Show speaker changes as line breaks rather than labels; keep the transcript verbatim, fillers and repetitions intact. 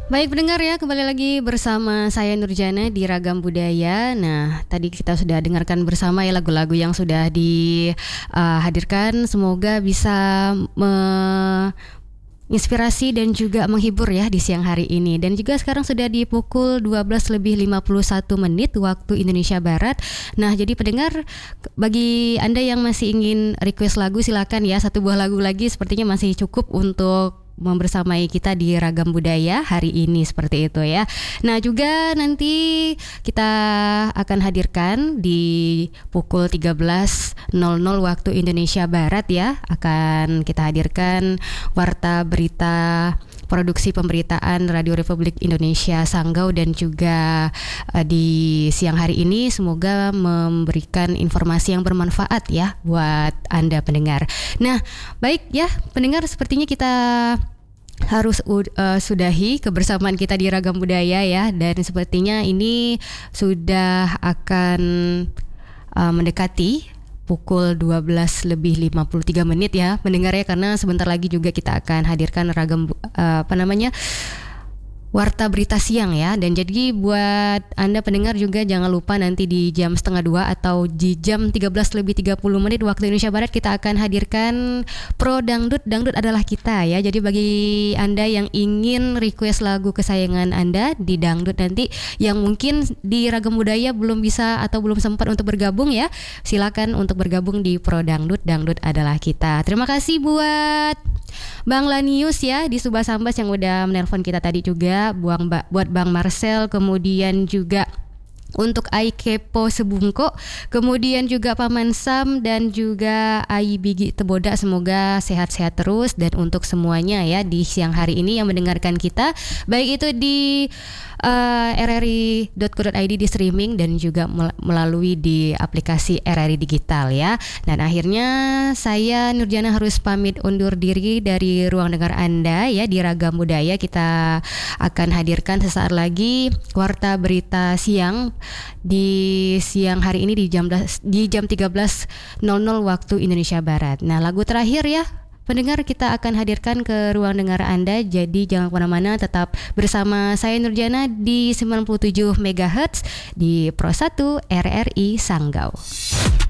Baik pendengar ya, kembali lagi bersama saya Nurjana di Ragam Budaya. Nah, tadi kita sudah dengarkan bersama ya lagu-lagu yang sudah dihadirkan. Semoga bisa menginspirasi dan juga menghibur ya di siang hari ini. Dan juga sekarang sudah di pukul dua belas lebih lima puluh satu menit waktu Indonesia Barat. Nah, jadi pendengar, bagi Anda yang masih ingin request lagu silakan ya, satu buah lagu lagi sepertinya masih cukup untuk membersamai kita di Ragam Budaya hari ini seperti itu ya. Nah juga nanti kita akan hadirkan di pukul tiga belas nol nol waktu Indonesia Barat ya. Akan kita hadirkan Warta Berita Produksi Pemberitaan Radio Republik Indonesia Sanggau, dan juga uh, di siang hari ini semoga memberikan informasi yang bermanfaat ya buat Anda pendengar. Nah, baik ya pendengar, sepertinya kita harus uh, sudahi kebersamaan kita di Ragam Budaya ya, dan sepertinya ini sudah akan uh, mendekati pukul dua belas lebih lima puluh tiga menit ya pendengar ya, karena sebentar lagi juga kita akan hadirkan ragam uh, apa namanya Warta Berita Siang ya. Dan jadi buat Anda pendengar juga jangan lupa nanti di jam setengah dua atau di jam tiga belas lebih tiga puluh menit waktu Indonesia Barat kita akan hadirkan Pro Dangdut, Dangdut Adalah Kita ya. Jadi bagi Anda yang ingin request lagu kesayangan Anda di dangdut nanti, yang mungkin di Ragam Budaya belum bisa atau belum sempat untuk bergabung ya, silakan untuk bergabung di Pro Dangdut, Dangdut Adalah Kita. Terima kasih buat Bang Lanius ya di Subah Sambas yang udah menelpon kita tadi juga, buang ba- buat Bang Marcel, kemudian juga untuk Ai Kepo Sebungko, kemudian juga Paman Sam dan juga Ai Bigi Teboda, semoga sehat-sehat terus. Dan untuk semuanya ya di siang hari ini yang mendengarkan kita, baik itu di uh, r r i dot co dot i d di streaming dan juga melalui di aplikasi R R I Digital ya. Dan akhirnya saya Nurjana harus pamit undur diri dari ruang dengar Anda ya di Ragam Budaya. Kita akan hadirkan sesaat lagi Warta Berita Siang di siang hari ini di jam di jam tiga belas nol nol waktu Indonesia Barat. Nah, lagu terakhir ya pendengar kita akan hadirkan ke ruang dengar Anda. Jadi jangan kemana-mana, tetap bersama saya Nurjana di sembilan puluh tujuh megahertz di Pro satu R R I Sanggau.